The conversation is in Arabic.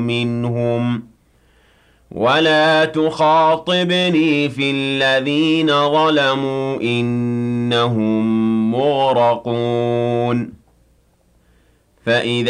منهم ولا تخاطبني في الذين ظلموا إنهم مغرقون فإذا